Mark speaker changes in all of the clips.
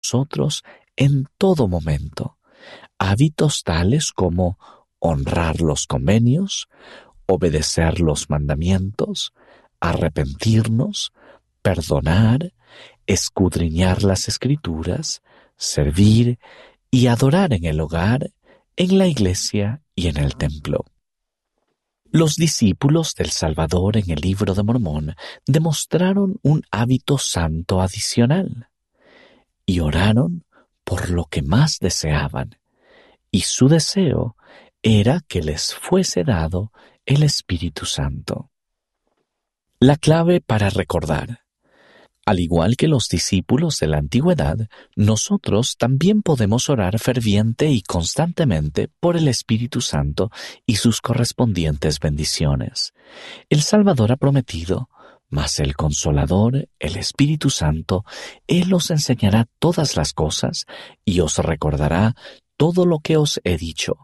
Speaker 1: nosotros en todo momento. Hábitos tales como honrar los convenios, obedecer los mandamientos, arrepentirnos, perdonar, escudriñar las Escrituras, servir y adorar en el hogar, en la iglesia y en el templo. Los discípulos del Salvador en el Libro de Mormón demostraron un hábito santo adicional y oraron por lo que más deseaban, y su deseo era que les fuese dado el Espíritu Santo. La clave para recordar. Al igual que los discípulos de la antigüedad, nosotros también podemos orar ferviente y constantemente por el Espíritu Santo y sus correspondientes bendiciones. El Salvador ha prometido, mas el Consolador, el Espíritu Santo, Él os enseñará todas las cosas y os recordará todo lo que os he dicho.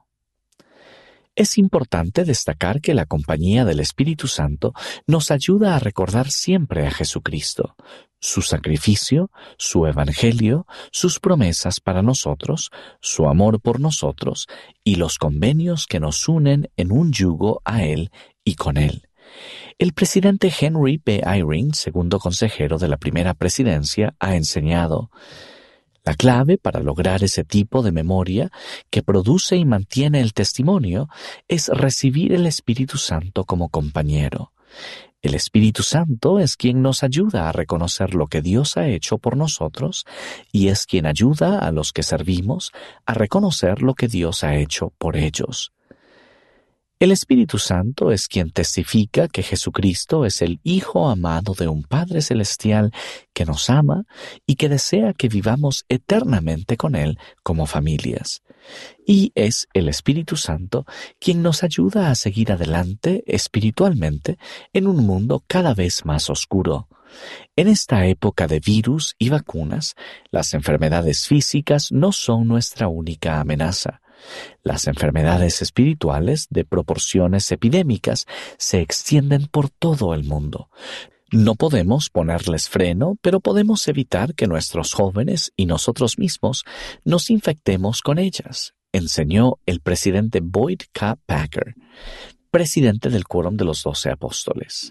Speaker 1: Es importante destacar que la compañía del Espíritu Santo nos ayuda a recordar siempre a Jesucristo, su sacrificio, su evangelio, sus promesas para nosotros, su amor por nosotros y los convenios que nos unen en un yugo a Él y con Él. El presidente Henry B. Eyring, segundo consejero de la primera presidencia, ha enseñado: la clave para lograr ese tipo de memoria que produce y mantiene el testimonio es recibir el Espíritu Santo como compañero. El Espíritu Santo es quien nos ayuda a reconocer lo que Dios ha hecho por nosotros y es quien ayuda a los que servimos a reconocer lo que Dios ha hecho por ellos. El Espíritu Santo es quien testifica que Jesucristo es el Hijo amado de un Padre Celestial que nos ama y que desea que vivamos eternamente con Él como familias. Y es el Espíritu Santo quien nos ayuda a seguir adelante espiritualmente en un mundo cada vez más oscuro. En esta época de virus y vacunas, las enfermedades físicas no son nuestra única amenaza. Las enfermedades espirituales de proporciones epidémicas se extienden por todo el mundo. No podemos ponerles freno, pero podemos evitar que nuestros jóvenes y nosotros mismos nos infectemos con ellas, enseñó el presidente Boyd K. Packer, presidente del Quórum de los 12 Apóstoles.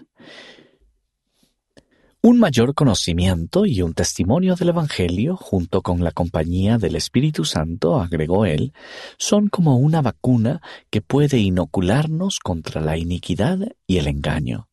Speaker 1: Un mayor conocimiento y un testimonio del Evangelio, junto con la compañía del Espíritu Santo, agregó él, son como una vacuna que puede inocularnos contra la iniquidad y el engaño.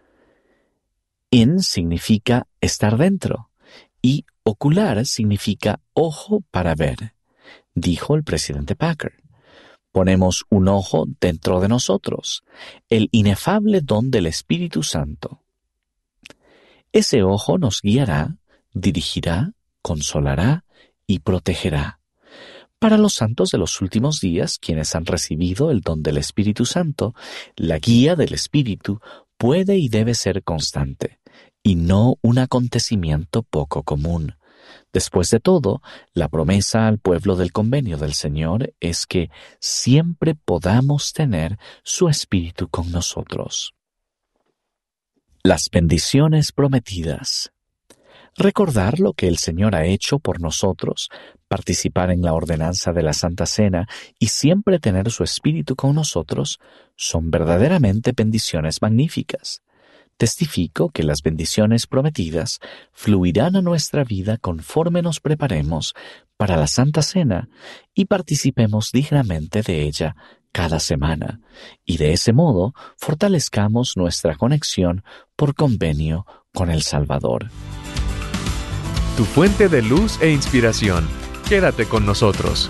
Speaker 1: In significa estar dentro y ocular significa ojo para ver, dijo el presidente Packer. Ponemos un ojo dentro de nosotros, el inefable don del Espíritu Santo. Ese ojo nos guiará, dirigirá, consolará y protegerá. Para los santos de los últimos días, quienes han recibido el don del Espíritu Santo, la guía del Espíritu puede y debe ser constante, y no un acontecimiento poco común. Después de todo, la promesa al pueblo del convenio del Señor es que siempre podamos tener su Espíritu con nosotros. Las bendiciones prometidas. Recordar lo que el Señor ha hecho por nosotros, participar en la ordenanza de la Santa Cena y siempre tener su Espíritu con nosotros son verdaderamente bendiciones magníficas. Testifico que las bendiciones prometidas fluirán a nuestra vida conforme nos preparemos para la Santa Cena y participemos dignamente de ella cada semana, y de ese modo fortalezcamos nuestra conexión por convenio con el Salvador.
Speaker 2: Tu fuente de luz e inspiración. Quédate con nosotros.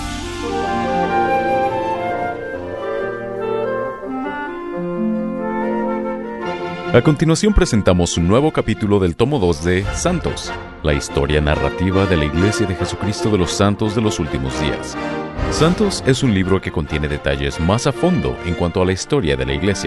Speaker 2: A continuación presentamos un nuevo capítulo del tomo 2 de Santos, la historia narrativa de la Iglesia de Jesucristo de los Santos de los Últimos Días. Santos es un libro que contiene detalles más a fondo en cuanto a la historia de la Iglesia.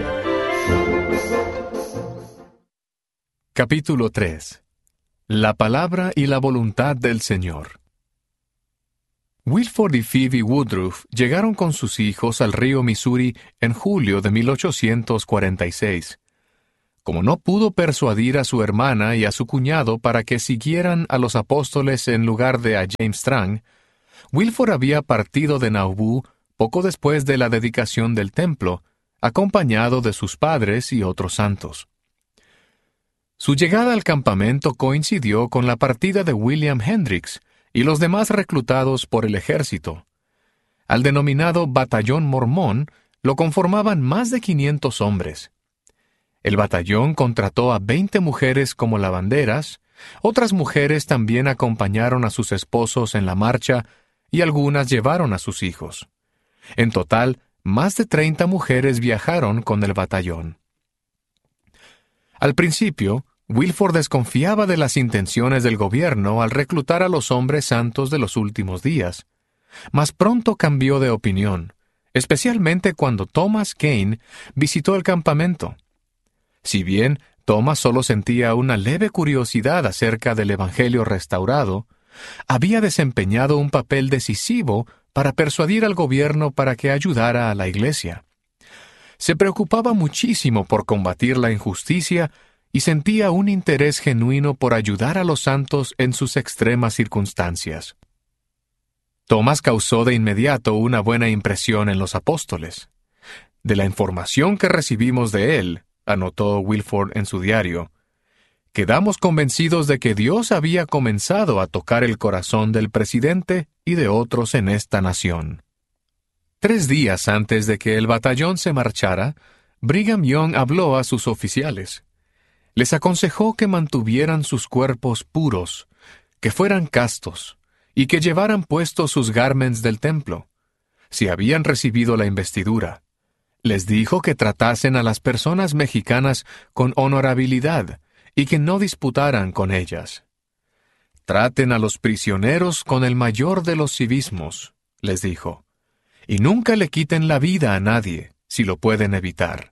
Speaker 3: Capítulo 3. La palabra y la voluntad del Señor. Wilford y Phoebe Woodruff llegaron con sus hijos al río Missouri en julio de 1846. Como no pudo persuadir a su hermana y a su cuñado para que siguieran a los apóstoles en lugar de a James Strang, Wilford había partido de Nauvoo poco después de la dedicación del templo, acompañado de sus padres y otros santos. Su llegada al campamento coincidió con la partida de William Hendricks y los demás reclutados por el ejército. Al denominado Batallón Mormón lo conformaban más de 500 hombres. El batallón contrató a 20 mujeres como lavanderas, otras mujeres también acompañaron a sus esposos en la marcha y algunas llevaron a sus hijos. En total, más de 30 mujeres viajaron con el batallón. Al principio, Wilford desconfiaba de las intenciones del gobierno al reclutar a los hombres santos de los últimos días, mas pronto cambió de opinión, especialmente cuando Thomas Kane visitó el campamento. Si bien Thomas solo sentía una leve curiosidad acerca del Evangelio restaurado, había desempeñado un papel decisivo para persuadir al gobierno para que ayudara a la Iglesia. Se preocupaba muchísimo por combatir la injusticia y sentía un interés genuino por ayudar a los santos en sus extremas circunstancias. Thomas causó de inmediato una buena impresión en los apóstoles. De la información que recibimos de él, anotó Wilford en su diario, quedamos convencidos de que Dios había comenzado a tocar el corazón del presidente y de otros en esta nación. 3 días antes de que el batallón se marchara, Brigham Young habló a sus oficiales. Les aconsejó que mantuvieran sus cuerpos puros, que fueran castos, y que llevaran puestos sus garments del templo, si habían recibido la investidura. Les dijo que tratasen a las personas mexicanas con honorabilidad y que no disputaran con ellas. Traten a los prisioneros con el mayor de los civismos, les dijo, y nunca le quiten la vida a nadie, si lo pueden evitar.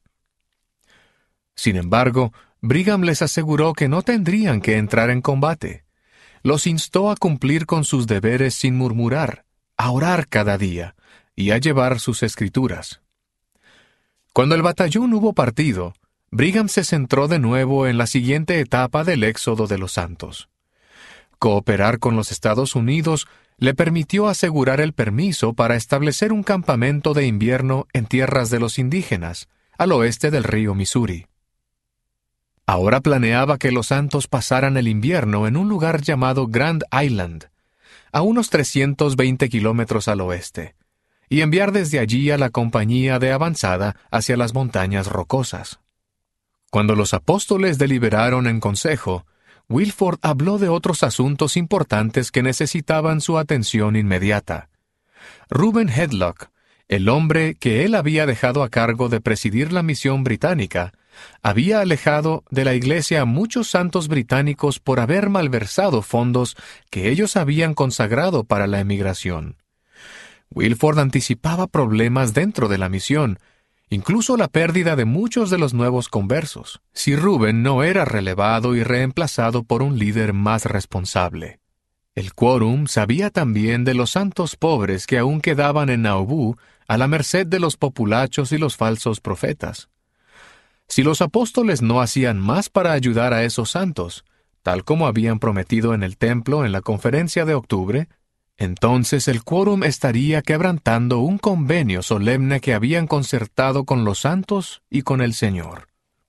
Speaker 3: Sin embargo, Brigham les aseguró que no tendrían que entrar en combate. Los instó a cumplir con sus deberes sin murmurar, a orar cada día y a llevar sus escrituras. Cuando el batallón hubo partido, Brigham se centró de nuevo en la siguiente etapa del éxodo de los santos. Cooperar con los Estados Unidos le permitió asegurar el permiso para establecer un campamento de invierno en tierras de los indígenas, al oeste del río Missouri. Ahora planeaba que los santos pasaran el invierno en un lugar llamado Grand Island, a unos 320 kilómetros al oeste, y enviar desde allí a la compañía de avanzada hacia las montañas rocosas. Cuando los apóstoles deliberaron en consejo, Wilford habló de otros asuntos importantes que necesitaban su atención inmediata. Reuben Hedlock, el hombre que él había dejado a cargo de presidir la misión británica, había alejado de la Iglesia a muchos santos británicos por haber malversado fondos que ellos habían consagrado para la emigración. Wilford anticipaba problemas dentro de la misión, incluso la pérdida de muchos de los nuevos conversos, si Reuben no era relevado y reemplazado por un líder más responsable. El quórum sabía también de los santos pobres que aún quedaban en Nauvoo a la merced de los populachos y los falsos profetas. Si los apóstoles no hacían más para ayudar a esos santos, tal como habían prometido en el templo en la conferencia de octubre, entonces el quórum estaría quebrantando un convenio solemne que habían concertado con los santos y con el Señor.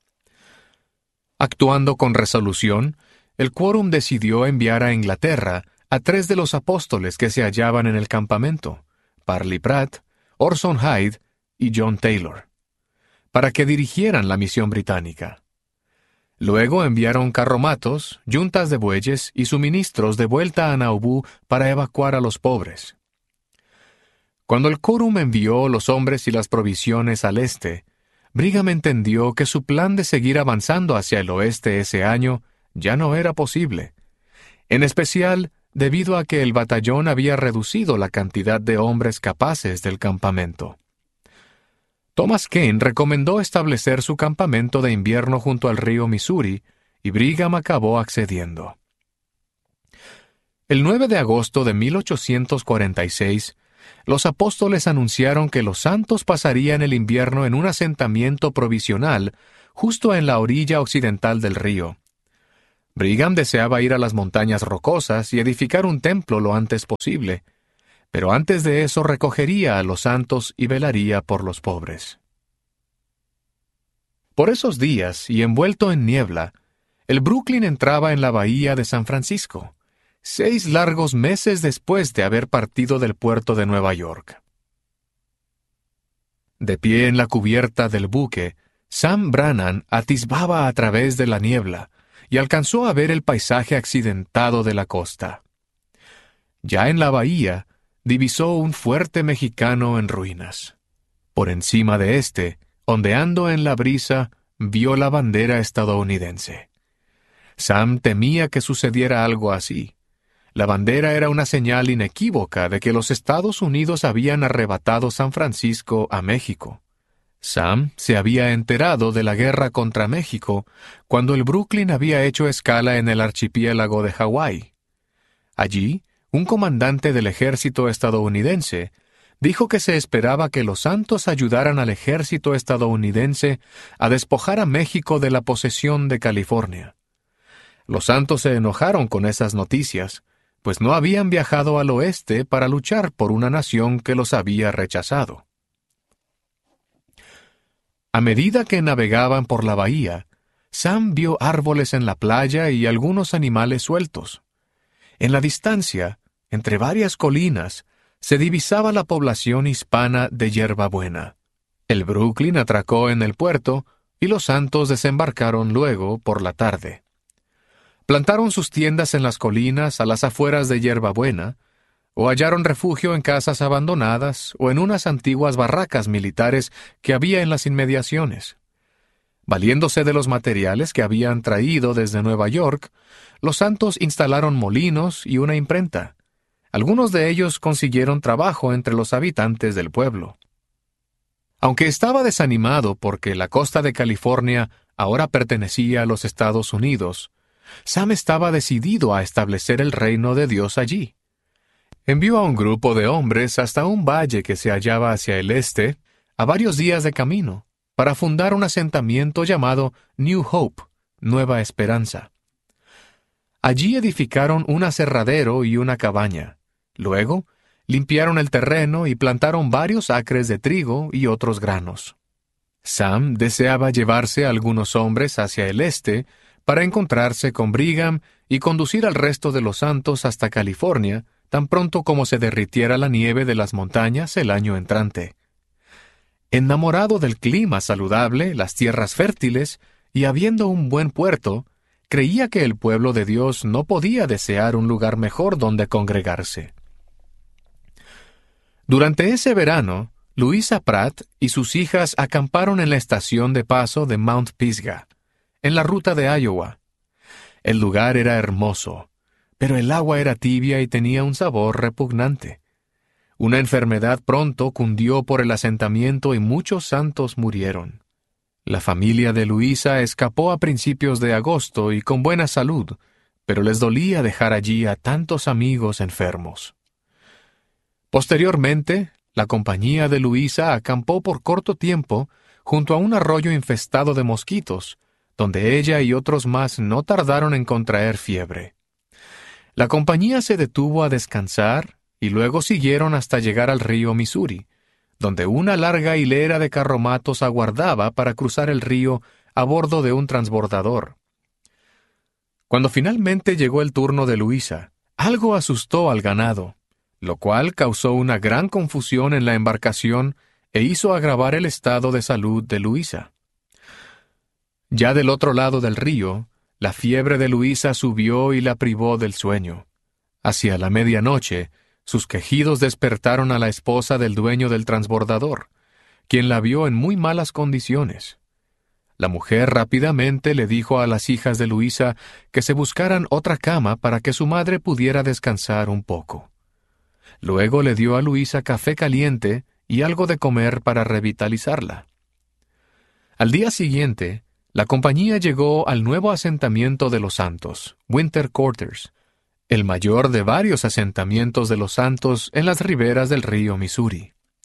Speaker 3: Actuando con resolución, el quórum decidió enviar a Inglaterra a 3 de los apóstoles que se hallaban en el campamento, Parley Pratt, Orson Hyde y John Taylor, para que dirigieran la misión británica. Luego enviaron carromatos, yuntas de bueyes y suministros de vuelta a Nauvoo para evacuar a los pobres. Cuando el quórum envió los hombres y las provisiones al este, Brigham entendió que su plan de seguir avanzando hacia el oeste ese año ya no era posible, en especial debido a que el batallón había reducido la cantidad de hombres capaces del campamento. Thomas Kane recomendó establecer su campamento de invierno junto al río Missouri, y Brigham acabó accediendo. El 9 de agosto de 1846, los apóstoles anunciaron que los santos pasarían el invierno en un asentamiento provisional justo en la orilla occidental del río. Brigham deseaba ir a las montañas rocosas y edificar un templo lo antes posible, pero antes de eso recogería a los santos y velaría por los pobres. Por esos días, y envuelto en niebla, el Brooklyn entraba en la bahía de San Francisco, 6 largos meses después de haber partido del puerto de Nueva York. De pie en la cubierta del buque, Sam Brannan atisbaba a través de la niebla y alcanzó a ver el paisaje accidentado de la costa. Ya en la bahía, divisó un fuerte mexicano en ruinas. Por encima de éste, ondeando en la brisa, vio la bandera estadounidense. Sam temía que sucediera algo así. La bandera era una señal inequívoca de que los Estados Unidos habían arrebatado San Francisco a México. Sam se había enterado de la guerra contra México cuando el Brooklyn había hecho escala en el archipiélago de Hawái. Allí, un comandante del ejército estadounidense dijo que se esperaba que los santos ayudaran al ejército estadounidense a despojar a México de la posesión de California. Los santos se enojaron con esas noticias, pues no habían viajado al oeste para luchar por una nación que los había rechazado. A medida que navegaban por la bahía, Sam vio árboles en la playa y algunos animales sueltos. En la distancia, entre varias colinas, se divisaba la población hispana de Yerbabuena. El Brooklyn atracó en el puerto y los santos desembarcaron luego por la tarde. Plantaron sus tiendas en las colinas a las afueras de Yerbabuena, o hallaron refugio en casas abandonadas o en unas antiguas barracas militares que había en las inmediaciones. Valiéndose de los materiales que habían traído desde Nueva York, los santos instalaron molinos y una imprenta. Algunos de ellos consiguieron trabajo entre los habitantes del pueblo. Aunque estaba desanimado porque la costa de California ahora pertenecía a los Estados Unidos, Sam estaba decidido a establecer el reino de Dios allí. Envió a un grupo de hombres hasta un valle que se hallaba hacia el este, a varios días de camino, para fundar un asentamiento llamado New Hope, Nueva Esperanza. Allí edificaron un aserradero y una cabaña. Luego, limpiaron el terreno y plantaron varios acres de trigo y otros granos. Sam deseaba llevarse a algunos hombres hacia el este para encontrarse con Brigham y conducir al resto de los santos hasta California, tan pronto como se derritiera la nieve de las montañas el año entrante. Enamorado del clima saludable, las tierras fértiles, y habiendo un buen puerto, creía que el pueblo de Dios no podía desear un lugar mejor donde congregarse. Durante ese verano, Louisa Pratt y sus hijas acamparon en la estación de paso de Mount Pisgah, en la ruta de Iowa. El lugar era hermoso, pero el agua era tibia y tenía un sabor repugnante. Una enfermedad pronto cundió por el asentamiento y muchos santos murieron. La familia de Louisa escapó a principios de agosto y con buena salud, pero les dolía dejar allí a tantos amigos enfermos. Posteriormente, la compañía de Louisa acampó por corto tiempo junto a un arroyo infestado de mosquitos, donde ella y otros más no tardaron en contraer fiebre. La compañía se detuvo a descansar y luego siguieron hasta llegar al río Missouri, donde una larga hilera de carromatos aguardaba para cruzar el río a bordo de un transbordador. Cuando finalmente llegó el turno de Louisa, algo asustó al ganado, lo cual causó una gran confusión en la embarcación e hizo agravar el estado de salud de Louisa. Ya del otro lado del río, la fiebre de Louisa subió y la privó del sueño. Hacia la medianoche, sus quejidos despertaron a la esposa del dueño del transbordador, quien la vio en muy malas condiciones. La mujer rápidamente le dijo a las hijas de Louisa que se buscaran otra cama para que su madre pudiera descansar un poco. Luego le dio a Louisa café caliente y algo de comer para revitalizarla. Al día siguiente, la compañía llegó al nuevo asentamiento de los santos, Winter Quarters, el mayor de varios asentamientos de los santos en las riberas del río Missouri.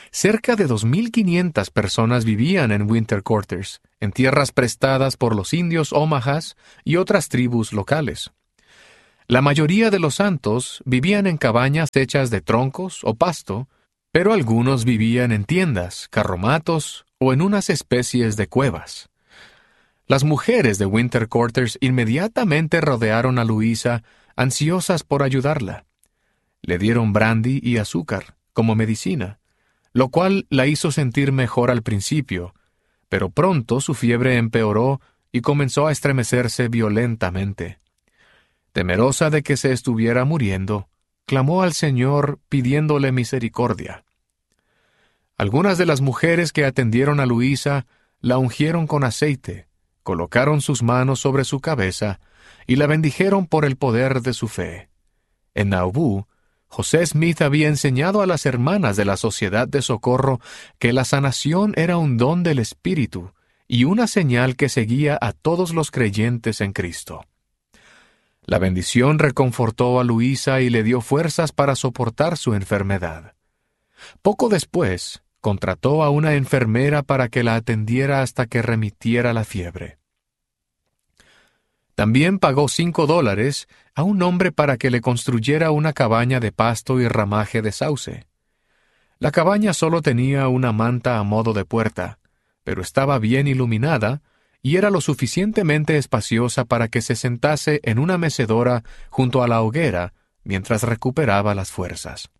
Speaker 3: Cerca de 2.500 personas vivían en Winter Quarters, en tierras prestadas por los indios Omahas y otras tribus locales. La mayoría de los santos vivían en cabañas hechas de troncos o pasto, pero algunos vivían en tiendas, carromatos o en unas especies de cuevas. Las mujeres de Winter Quarters inmediatamente rodearon a Luisa, ansiosas por ayudarla. Le dieron brandy y azúcar, como medicina, lo cual la hizo sentir mejor al principio, pero pronto su fiebre empeoró y comenzó a estremecerse violentamente. Temerosa de que se estuviera muriendo, clamó al Señor pidiéndole misericordia. Algunas de las mujeres que atendieron a Luisa la ungieron con aceite, colocaron sus manos sobre su cabeza y la bendijeron por el poder de su fe. En Nauvoo, José Smith había enseñado a las hermanas de la Sociedad de Socorro que la sanación era un don del Espíritu y una señal que seguía a todos los creyentes en Cristo. La bendición reconfortó a Luisa y le dio fuerzas para soportar su enfermedad. Poco después, contrató a una enfermera para que la atendiera hasta que remitiera la fiebre. También pagó $5 a un hombre para que le construyera una cabaña de pasto y ramaje de sauce. La cabaña solo tenía una manta a modo de puerta, pero estaba bien iluminada y era lo suficientemente espaciosa para que se sentase en una mecedora junto a la hoguera mientras recuperaba las fuerzas.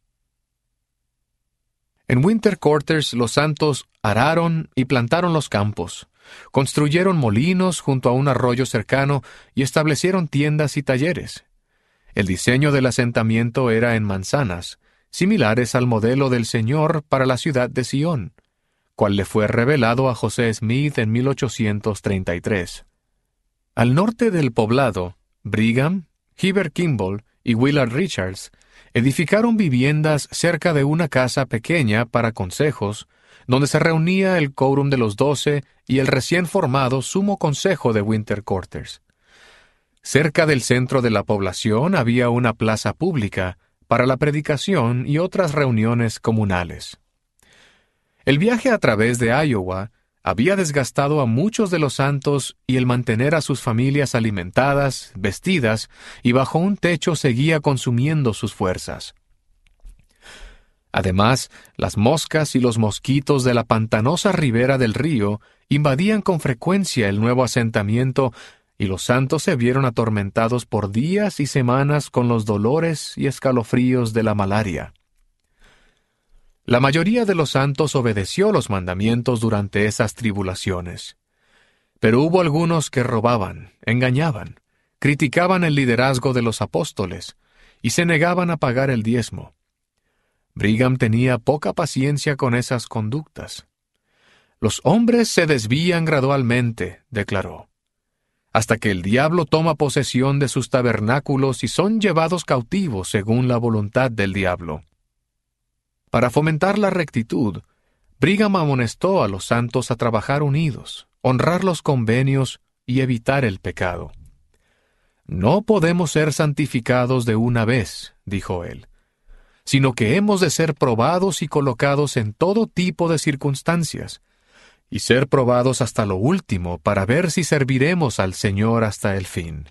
Speaker 3: En Winter Quarters los santos araron y plantaron los campos, construyeron molinos junto a un arroyo cercano y establecieron tiendas y talleres. El diseño del asentamiento era en manzanas, similares al modelo del Señor para la ciudad de Sion, cual le fue revelado a José Smith en 1833. Al norte del poblado, Brigham, Heber Kimball y Willard Richards edificaron viviendas cerca de una casa pequeña para consejos, donde se reunía el quórum de los 12 y el recién formado Sumo Consejo de Winter Quarters. Cerca del centro de la población había una plaza pública para la predicación y otras reuniones comunales. El viaje a través de Iowa había desgastado a muchos de los santos y el mantener a sus familias alimentadas, vestidas y bajo un techo seguía consumiendo sus fuerzas. Además, las moscas y los mosquitos de la pantanosa ribera del río invadían con frecuencia el nuevo asentamiento y los santos se vieron atormentados por días y semanas con los dolores y escalofríos de la malaria. La mayoría de los santos obedeció los mandamientos durante esas tribulaciones. Pero hubo algunos que robaban, engañaban, criticaban el liderazgo de los apóstoles y se negaban a pagar el diezmo. Brigham tenía poca paciencia con esas conductas. Los hombres se desvían gradualmente, declaró, hasta que el diablo toma posesión de sus tabernáculos y son llevados cautivos según la voluntad del diablo. Para fomentar la rectitud, Brigham amonestó a los santos a trabajar unidos, honrar los convenios y evitar el pecado. No podemos ser santificados de una vez, dijo él, sino que hemos de ser probados y colocados en todo tipo de circunstancias, y ser probados hasta lo último para ver si serviremos al Señor hasta el fin.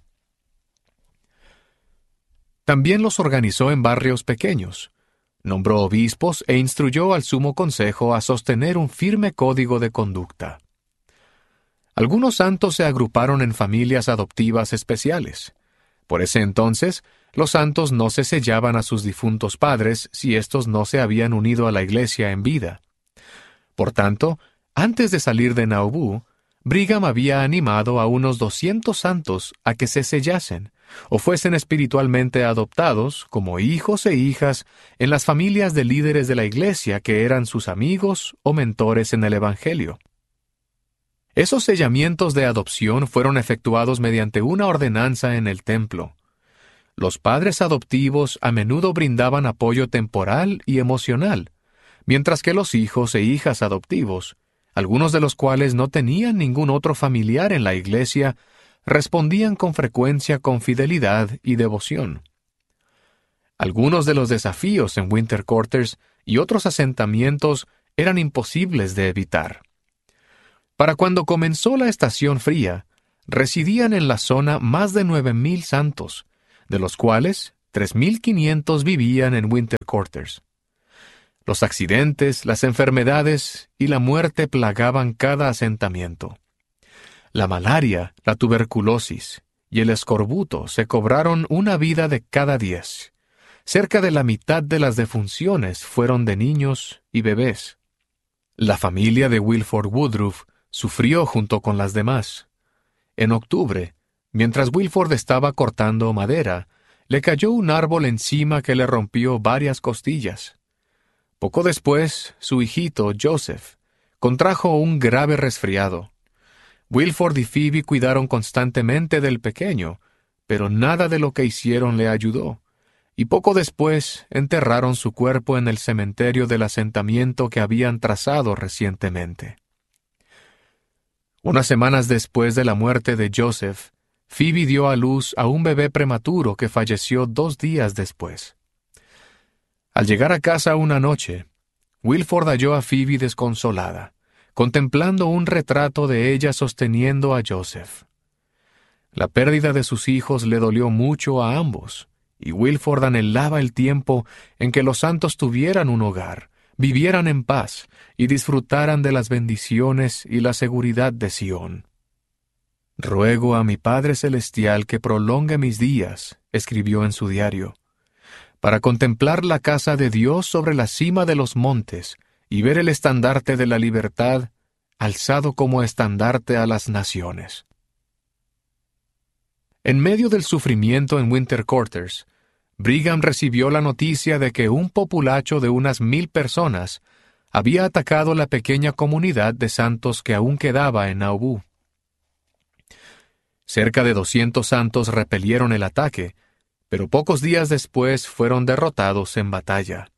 Speaker 3: También los organizó en barrios pequeños, nombró obispos e instruyó al Sumo Consejo a sostener un firme código de conducta. Algunos santos se agruparon en familias adoptivas especiales. Por ese entonces, los santos no se sellaban a sus difuntos padres si éstos no se habían unido a la Iglesia en vida. Por tanto, antes de salir de Nauvoo, Brigham había animado a unos 200 santos a que se sellasen, o fuesen espiritualmente adoptados como hijos e hijas en las familias de líderes de la Iglesia que eran sus amigos o mentores en el Evangelio. Esos sellamientos de adopción fueron efectuados mediante una ordenanza en el templo. Los padres adoptivos a menudo brindaban apoyo temporal y emocional, mientras que los hijos e hijas adoptivos, algunos de los cuales no tenían ningún otro familiar en la Iglesia, respondían con frecuencia con fidelidad y devoción. Algunos de los desafíos en Winter Quarters y otros asentamientos eran imposibles de evitar. Para cuando comenzó la estación fría, residían en la zona más de 9,000 santos, de los cuales 3,500 vivían en Winter Quarters. Los accidentes, las enfermedades y la muerte plagaban cada asentamiento. La malaria, la tuberculosis y el escorbuto se cobraron una vida de cada 10. Cerca de la mitad de las defunciones fueron de niños y bebés. La familia de Wilford Woodruff sufrió junto con las demás. En octubre, mientras Wilford estaba cortando madera, le cayó un árbol encima que le rompió varias costillas. Poco después, su hijito, Joseph, contrajo un grave resfriado. Wilford y Phoebe cuidaron constantemente del pequeño, pero nada de lo que hicieron le ayudó, y poco después enterraron su cuerpo en el cementerio del asentamiento que habían trazado recientemente. Unas semanas después de la muerte de Joseph, Phoebe dio a luz a un bebé prematuro que falleció 2 días después. Al llegar a casa una noche, Wilford halló a Phoebe desconsolada, contemplando un retrato de ella sosteniendo a Joseph. La pérdida de sus hijos le dolió mucho a ambos, y Wilford anhelaba el tiempo en que los santos tuvieran un hogar, vivieran en paz y disfrutaran de las bendiciones y la seguridad de Sión. «Ruego a mi Padre Celestial que prolongue mis días», escribió en su diario, «para contemplar la casa de Dios sobre la cima de los montes y ver el estandarte de la libertad alzado como estandarte a las naciones». En medio del sufrimiento en Winter Quarters, Brigham recibió la noticia de que un populacho de unas 1,000 personas había atacado la pequeña comunidad de santos que aún quedaba en Nauvoo. Cerca de 200 santos repelieron el ataque, pero pocos días después fueron derrotados en batalla.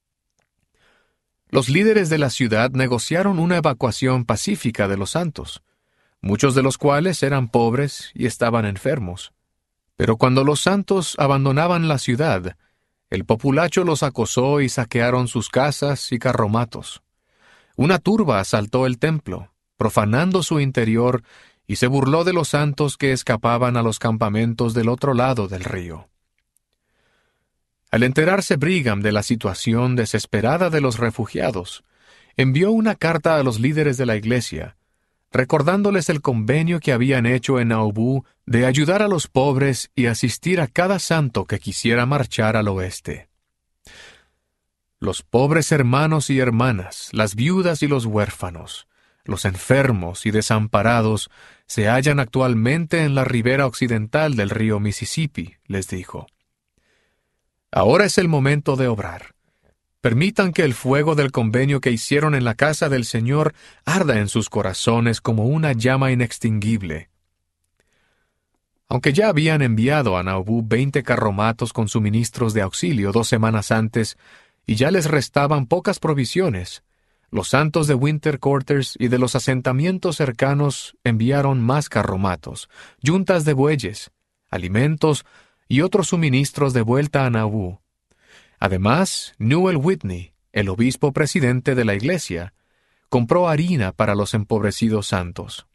Speaker 3: Los líderes de la ciudad negociaron una evacuación pacífica de los santos, muchos de los cuales eran pobres y estaban enfermos. Pero cuando los santos abandonaban la ciudad, el populacho los acosó y saquearon sus casas y carromatos. Una turba asaltó el templo, profanando su interior, y se burló de los santos que escapaban a los campamentos del otro lado del río. Al enterarse Brigham de la situación desesperada de los refugiados, envió una carta a los líderes de la iglesia, recordándoles el convenio que habían hecho en Nauvoo de ayudar a los pobres y asistir a cada santo que quisiera marchar al oeste. Los pobres hermanos y hermanas, las viudas y los huérfanos, los enfermos y desamparados se hallan actualmente en la ribera occidental del río Mississippi, les dijo. Ahora es el momento de obrar. Permitan que el fuego del convenio que hicieron en la casa del Señor arda en sus corazones como una llama inextinguible. Aunque ya habían enviado a Nauvoo 20 carromatos con suministros de auxilio 2 semanas antes, y ya les restaban pocas provisiones, los santos de Winter Quarters y de los asentamientos cercanos enviaron más carromatos, yuntas de bueyes, alimentos y otros suministros de vuelta a Nauvoo. Además, Newell Whitney, el obispo presidente de la iglesia, compró harina para los empobrecidos santos.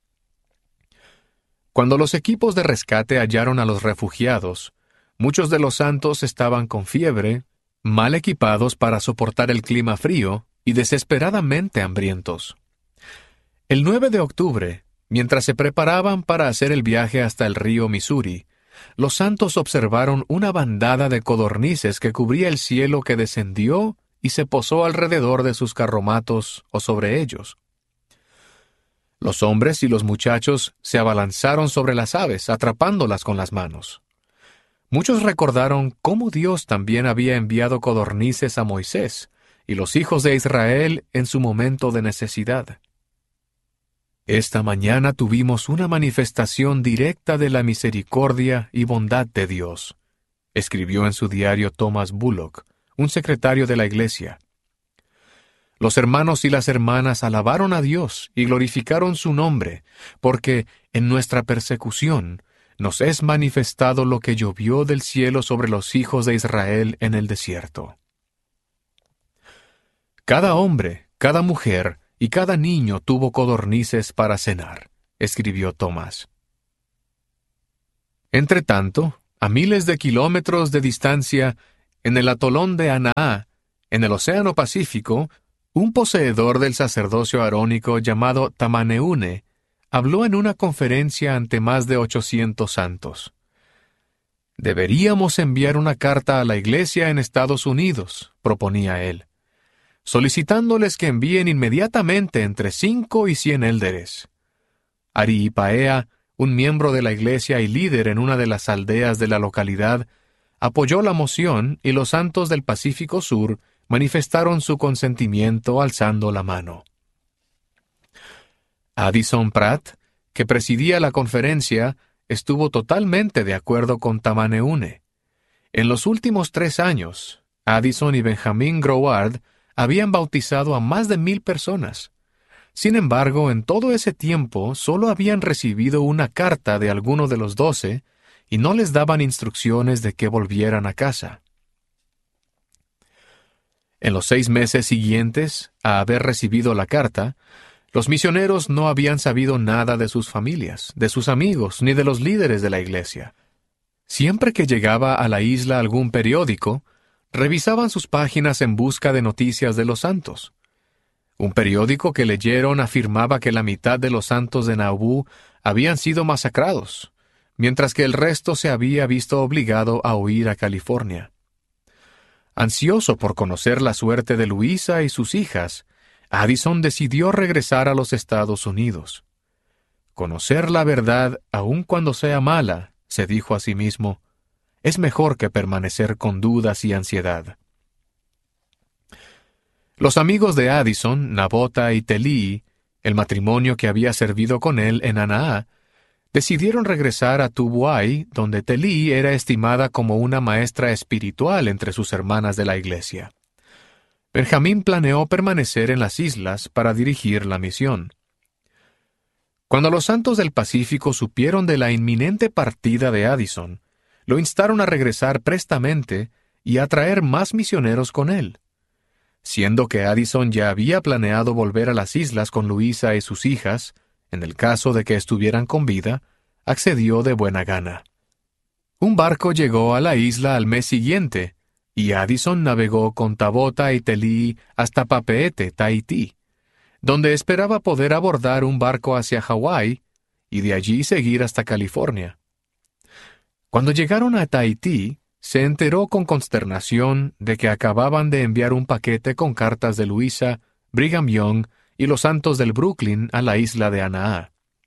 Speaker 3: Cuando los equipos de rescate hallaron a los refugiados, muchos de los santos estaban con fiebre, mal equipados para soportar el clima frío y desesperadamente hambrientos. El 9 de octubre, mientras se preparaban para hacer el viaje hasta el río Missouri, los santos observaron una bandada de codornices que cubría el cielo que descendió y se posó alrededor de sus carromatos o sobre ellos. Los hombres y los muchachos se abalanzaron sobre las aves, atrapándolas con las manos. Muchos recordaron cómo Dios también había enviado codornices a Moisés y los hijos de Israel en su momento de necesidad. Esta mañana tuvimos una manifestación directa de la misericordia y bondad de Dios, escribió en su diario Thomas Bullock, un secretario de la iglesia. Los hermanos y las hermanas alabaron a Dios y glorificaron su nombre, porque en nuestra persecución nos es manifestado lo que llovió del cielo sobre los hijos de Israel en el desierto. Cada hombre, Cada mujer y cada niño tuvo codornices para cenar, escribió Tomás. Entretanto, a miles de kilómetros de distancia, en el atolón de Anaá, en el Océano Pacífico, un poseedor del sacerdocio arónico llamado Tamaneune habló en una conferencia ante más de 800 santos. Deberíamos enviar una carta a la Iglesia en Estados Unidos, proponía él, solicitándoles que envíen inmediatamente entre 5 y 100 élderes. Ariipaea, un miembro de la Iglesia y líder en una de las aldeas de la localidad, apoyó la moción y los santos del Pacífico Sur manifestaron su consentimiento alzando la mano. Addison Pratt, que presidía la conferencia, estuvo totalmente de acuerdo con Tamaneune. En los últimos 3 años, Addison y Benjamin Groward habían bautizado a más de 1000 personas. Sin embargo, en todo ese tiempo solo habían recibido una carta de alguno de los 12 y no les daban instrucciones de que volvieran a casa. En los 6 meses siguientes a haber recibido la carta, los misioneros no habían sabido nada de sus familias, de sus amigos, ni de los líderes de la iglesia. Siempre que llegaba a la isla algún periódico, revisaban sus páginas en busca de noticias de los santos. Un periódico que leyeron afirmaba que la mitad de los santos de Nauvoo habían sido masacrados, mientras que el resto se había visto obligado a huir a California. Ansioso por conocer la suerte de Luisa y sus hijas, Addison decidió regresar a los Estados Unidos. Conocer la verdad, aun cuando sea mala, se dijo a sí mismo, es mejor que permanecer con dudas y ansiedad. Los amigos de Addison, Nabota y Telii, el matrimonio que había servido con él en Anaá, decidieron regresar a Tubuai, donde Telii era estimada como una maestra espiritual entre sus hermanas de la iglesia. Benjamín planeó permanecer en las islas para dirigir la misión. Cuando los santos del Pacífico supieron de la inminente partida de Addison, lo instaron a regresar prestamente y a traer más misioneros con él. Siendo que Addison ya había planeado volver a las islas con Luisa y sus hijas, en el caso de que estuvieran con vida, accedió de buena gana. Un barco llegó a la isla al mes siguiente, y Addison navegó con Tabota y Telii hasta Papeete, Tahití, donde esperaba poder abordar un barco hacia Hawái y de allí seguir hasta California. Cuando llegaron a Tahití, se enteró con consternación de que acababan de enviar un paquete con cartas de Luisa, Brigham Young y los santos del Brooklyn a la isla de Anaá.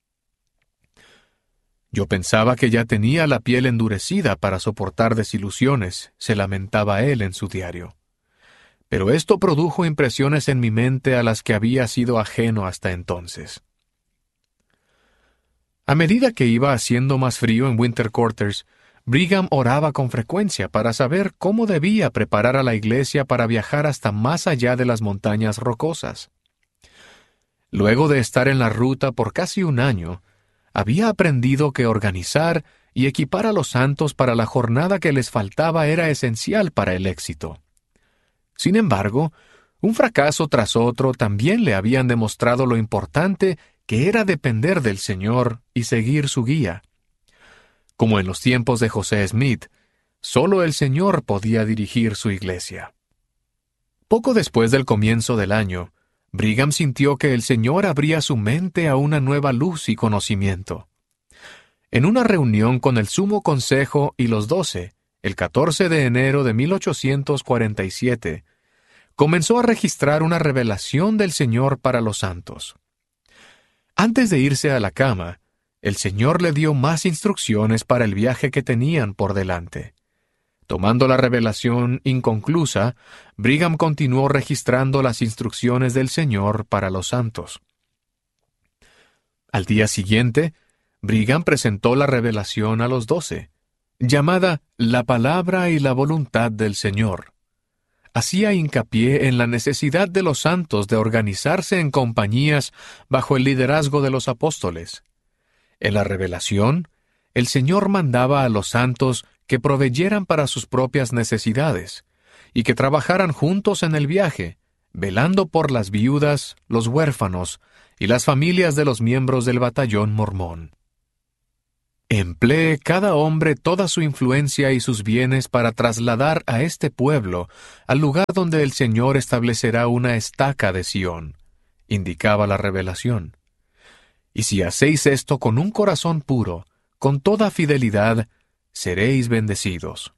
Speaker 3: Yo pensaba que ya tenía la piel endurecida para soportar desilusiones, se lamentaba él en su diario. Pero esto produjo impresiones en mi mente a las que había sido ajeno hasta entonces. A medida que iba haciendo más frío en Winter Quarters, Brigham oraba con frecuencia para saber cómo debía preparar a la iglesia para viajar hasta más allá de las montañas rocosas. Luego de estar en la ruta por casi un año, había aprendido que organizar y equipar a los santos para la jornada que les faltaba era esencial para el éxito. Sin embargo, un fracaso tras otro también le habían demostrado lo importante que era depender del Señor y seguir su guía. Como en los tiempos de José Smith, solo el Señor podía dirigir su iglesia. Poco después del comienzo del año, Brigham sintió que el Señor abría su mente a una nueva luz y conocimiento. En una reunión con el Sumo Consejo y los 12, el 14 de enero de 1847, comenzó a registrar una revelación del Señor para los santos. Antes de irse a la cama, el Señor le dio más instrucciones para el viaje que tenían por delante. Tomando la revelación inconclusa, Brigham continuó registrando las instrucciones del Señor para los santos. Al día siguiente, Brigham presentó la revelación a los 12, llamada La Palabra y la Voluntad del Señor. Hacía hincapié en la necesidad de los santos de organizarse en compañías bajo el liderazgo de los apóstoles. En la revelación, el Señor mandaba a los santos que proveyeran para sus propias necesidades, y que trabajaran juntos en el viaje, velando por las viudas, los huérfanos y las familias de los miembros del batallón mormón. Emplee cada hombre toda su influencia y sus bienes para trasladar a este pueblo al lugar donde el Señor establecerá una estaca de Sión, indicaba la revelación. Y si hacéis esto con un corazón puro, con toda fidelidad, seréis bendecidos.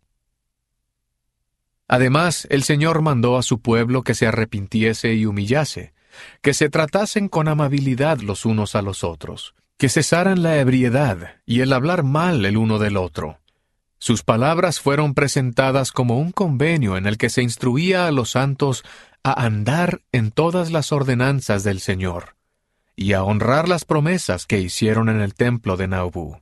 Speaker 3: Además, el Señor mandó a su pueblo que se arrepintiese y humillase, que se tratasen con amabilidad los unos a los otros, que cesaran la ebriedad y el hablar mal el uno del otro. Sus palabras fueron presentadas como un convenio en el que se instruía a los santos a andar en todas las ordenanzas del Señor y a honrar las promesas que hicieron en el templo de Nauvoo.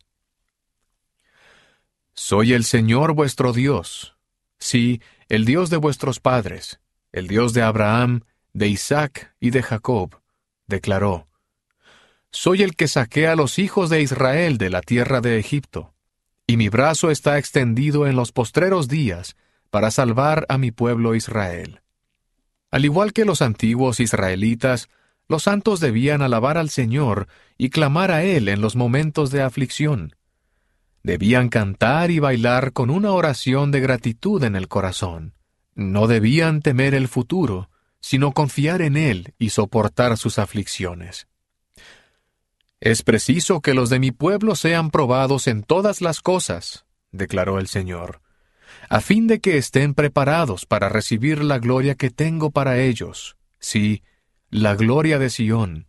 Speaker 3: Soy el Señor vuestro Dios, sí, el Dios de vuestros padres, el Dios de Abraham, de Isaac y de Jacob, declaró. Soy el que saqué a los hijos de Israel de la tierra de Egipto, y mi brazo está extendido en los postreros días para salvar a mi pueblo Israel. Al igual que los antiguos israelitas, los santos debían alabar al Señor y clamar a Él en los momentos de aflicción. Debían cantar y bailar con una oración de gratitud en el corazón. No debían temer el futuro, sino confiar en Él y soportar sus aflicciones. Es preciso que los de mi pueblo sean probados en todas las cosas, declaró el Señor, a fin de que estén preparados para recibir la gloria que tengo para ellos, sí, la gloria de Sión.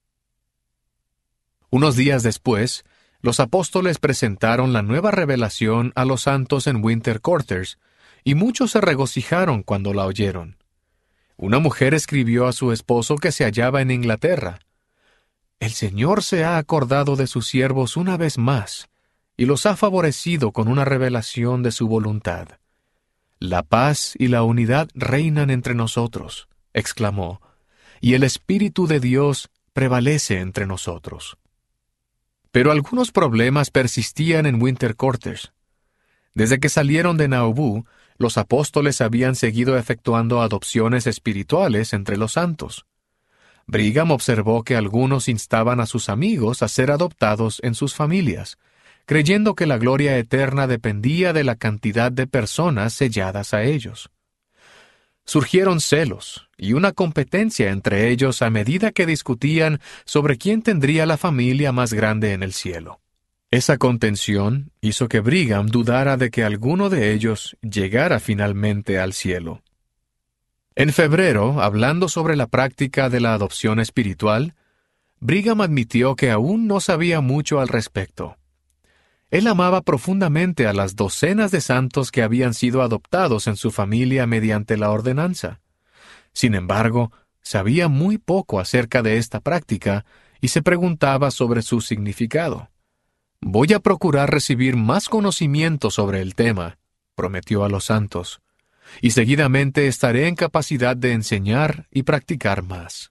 Speaker 3: Unos días después, los apóstoles presentaron la nueva revelación a los santos en Winter Quarters, y muchos se regocijaron cuando la oyeron. Una mujer escribió a su esposo que se hallaba en Inglaterra. El Señor se ha acordado de sus siervos una vez más, y los ha favorecido con una revelación de su voluntad. La paz y la unidad reinan entre nosotros, exclamó, y el Espíritu de Dios prevalece entre nosotros. Pero algunos problemas persistían en Winter Quarters. Desde que salieron de Nauvoo, los apóstoles habían seguido efectuando adopciones espirituales entre los santos. Brigham observó que algunos instaban a sus amigos a ser adoptados en sus familias, creyendo que la gloria eterna dependía de la cantidad de personas selladas a ellos. Surgieron celos y una competencia entre ellos a medida que discutían sobre quién tendría la familia más grande en el cielo. Esa contención hizo que Brigham dudara de que alguno de ellos llegara finalmente al cielo. En febrero, hablando sobre la práctica de la adopción espiritual, Brigham admitió que aún no sabía mucho al respecto. Él amaba profundamente a las docenas de santos que habían sido adoptados en su familia mediante la ordenanza. Sin embargo, sabía muy poco acerca de esta práctica y se preguntaba sobre su significado. «Voy a procurar recibir más conocimiento sobre el tema», prometió a los santos, «y seguidamente estaré en capacidad de enseñar y practicar más».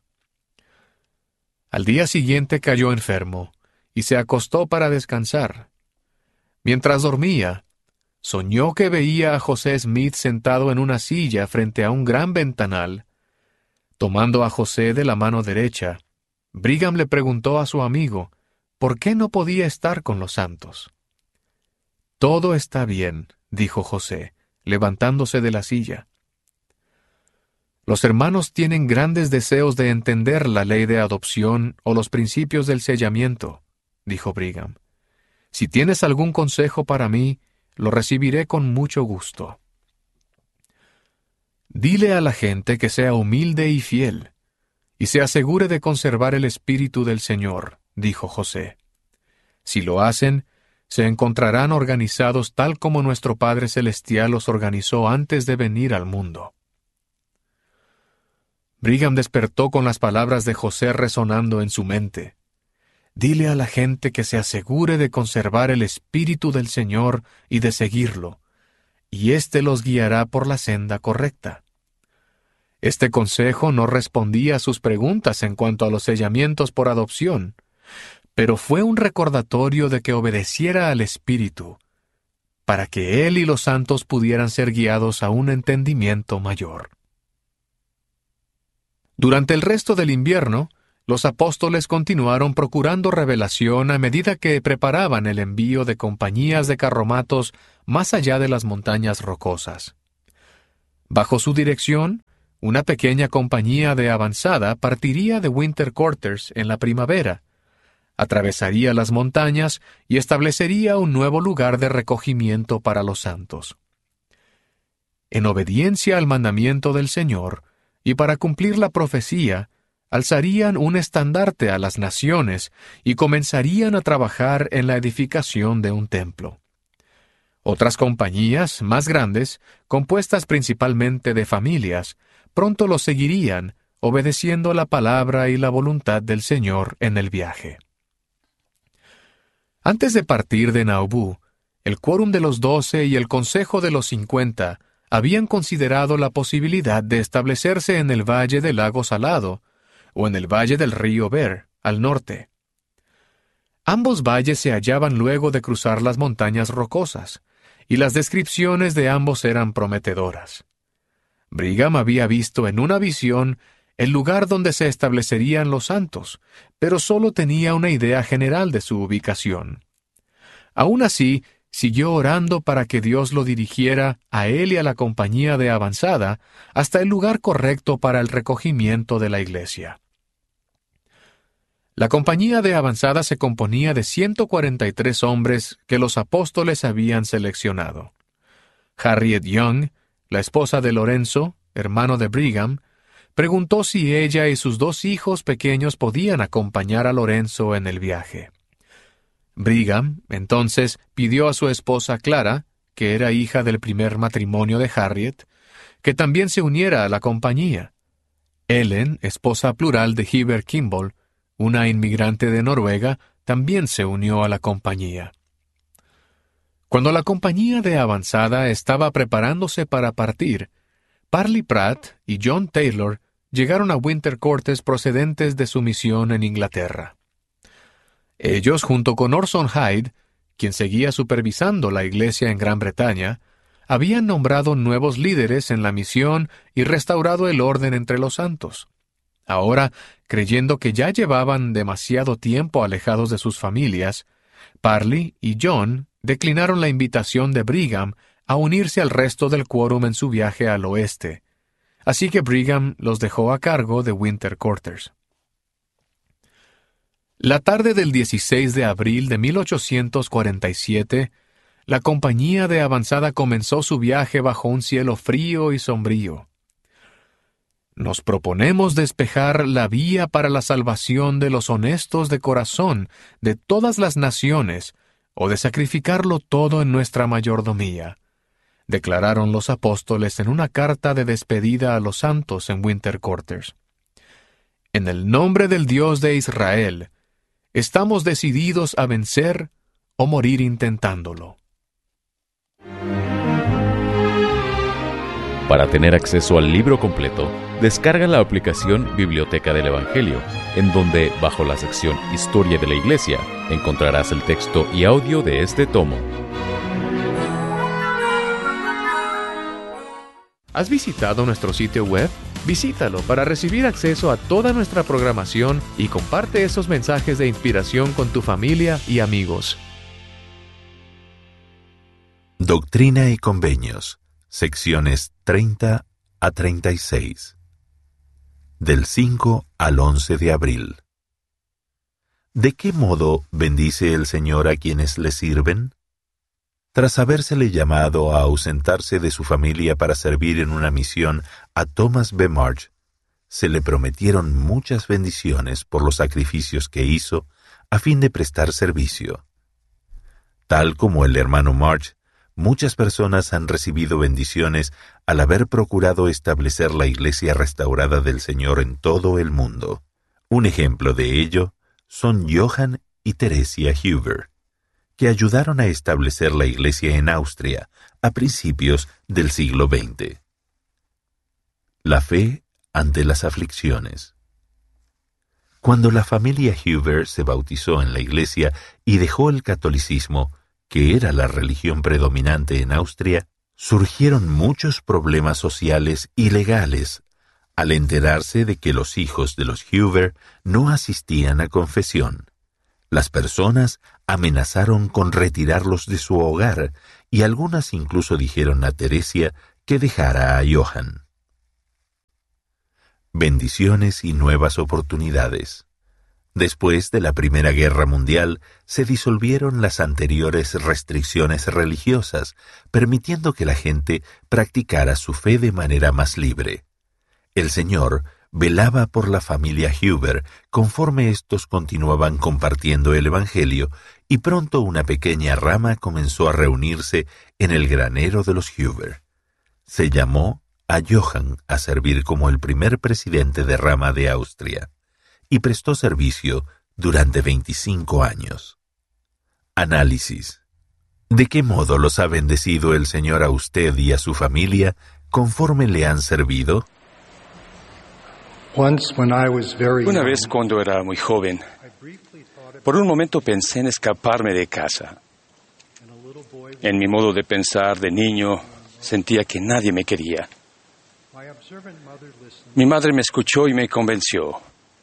Speaker 3: Al día siguiente cayó enfermo y se acostó para descansar. Mientras dormía, soñó que veía a José Smith sentado en una silla frente a un gran ventanal. Tomando a José de la mano derecha, Brigham le preguntó a su amigo por qué no podía estar con los santos. «Todo está bien», dijo José, levantándose de la silla. Los hermanos tienen grandes deseos de entender la ley de adopción o los principios del sellamiento, dijo Brigham. Si tienes algún consejo para mí, lo recibiré con mucho gusto. Dile a la gente que sea humilde y fiel, y se asegure de conservar el Espíritu del Señor, dijo José. Si lo hacen, se encontrarán organizados tal como nuestro Padre Celestial los organizó antes de venir al mundo. Brigham despertó con las palabras de José resonando en su mente. Dile a la gente que se asegure de conservar el Espíritu del Señor y de seguirlo, y éste los guiará por la senda correcta. Este consejo no respondía a sus preguntas en cuanto a los sellamientos por adopción, pero fue un recordatorio de que obedeciera al Espíritu, para que él y los santos pudieran ser guiados a un entendimiento mayor. Durante el resto del invierno, los apóstoles continuaron procurando revelación a medida que preparaban el envío de compañías de carromatos más allá de las montañas rocosas. Bajo su dirección, una pequeña compañía de avanzada partiría de Winter Quarters en la primavera, atravesaría las montañas y establecería un nuevo lugar de recogimiento para los santos. En obediencia al mandamiento del Señor, y para cumplir la profecía, alzarían un estandarte a las naciones y comenzarían a trabajar en la edificación de un templo. Otras compañías, más grandes, compuestas principalmente de familias, pronto los seguirían, obedeciendo la palabra y la voluntad del Señor en el viaje. Antes de partir de Nauvoo, el quórum de los 12 y el consejo de los 50 habían considerado la posibilidad de establecerse en el valle del lago Salado, o en el valle del río Bear, al norte. Ambos valles se hallaban luego de cruzar las montañas rocosas, y las descripciones de ambos eran prometedoras. Brigham había visto en una visión el lugar donde se establecerían los santos, pero solo tenía una idea general de su ubicación. Aún así, siguió orando para que Dios lo dirigiera a él y a la compañía de avanzada hasta el lugar correcto para el recogimiento de la iglesia. La compañía de avanzada se componía de 143 hombres que los apóstoles habían seleccionado. Harriet Young, la esposa de Lorenzo, hermano de Brigham, preguntó si ella y sus 2 hijos pequeños podían acompañar a Lorenzo en el viaje. Brigham, entonces, pidió a su esposa Clara, que era hija del primer matrimonio de Harriet, que también se uniera a la compañía. Ellen, esposa plural de Heber Kimball, una inmigrante de Noruega, también se unió a la compañía. Cuando la compañía de avanzada estaba preparándose para partir, Parley Pratt y John Taylor llegaron a Winter Quarters procedentes de su misión en Inglaterra. Ellos, junto con Orson Hyde, quien seguía supervisando la iglesia en Gran Bretaña, habían nombrado nuevos líderes en la misión y restaurado el orden entre los santos. Ahora, creyendo que ya llevaban demasiado tiempo alejados de sus familias, Parley y John declinaron la invitación de Brigham a unirse al resto del quórum en su viaje al oeste, así que Brigham los dejó a cargo de Winter Quarters. La tarde del 16 de abril de 1847, la compañía de avanzada comenzó su viaje bajo un cielo frío y sombrío. Nos proponemos despejar la vía para la salvación de los honestos de corazón de todas las naciones, o de sacrificarlo todo en nuestra mayordomía, declararon los apóstoles en una carta de despedida a los santos en Winter Quarters. En el nombre del Dios de Israel, estamos decididos a vencer o morir intentándolo.
Speaker 2: Para tener acceso al libro completo, descarga la aplicación Biblioteca del Evangelio, en donde, bajo la sección Historia de la Iglesia, encontrarás el texto y audio de este tomo.
Speaker 3: ¿Has visitado nuestro sitio web? Visítalo para recibir acceso a toda nuestra programación y comparte esos mensajes de inspiración con tu familia y amigos.
Speaker 4: Doctrina y Convenios, secciones 30 a 36. Del 5 al 11 de abril. ¿De qué modo bendice el Señor a quienes le sirven? Tras habérsele llamado a ausentarse de su familia para servir en una misión a Thomas B. Marsh, se le prometieron muchas bendiciones por los sacrificios que hizo a fin de prestar servicio. Tal como el hermano Marsh, muchas personas han recibido bendiciones al haber procurado establecer la iglesia restaurada del Señor en todo el mundo. Un ejemplo de ello son Johann y Teresia Huber, que ayudaron a establecer la iglesia en Austria a principios del siglo XX. La fe ante las aflicciones. Cuando la familia Huber se bautizó en la iglesia y dejó el catolicismo, que era la religión predominante en Austria, surgieron muchos problemas sociales y legales, al enterarse de que los hijos de los Huber no asistían a confesión. Las personas amenazaron con retirarlos de su hogar y algunas incluso dijeron a Teresia que dejara a Johann. Bendiciones y nuevas oportunidades. Después de la Primera Guerra Mundial, se disolvieron las anteriores restricciones religiosas, permitiendo que la gente practicara su fe de manera más libre. El Señor velaba por la familia Huber conforme estos continuaban compartiendo el Evangelio, y pronto una pequeña rama comenzó a reunirse en el granero de los Huber. Se llamó a Johann a servir como el primer presidente de rama de Austria, y prestó servicio durante 25 años. Análisis. ¿De qué modo los ha bendecido el Señor a usted y a su familia conforme le han servido?
Speaker 5: Una vez cuando era muy joven, por un momento pensé en escaparme de casa. En mi modo de pensar de niño, sentía que nadie me quería. Mi madre me escuchó y me convenció.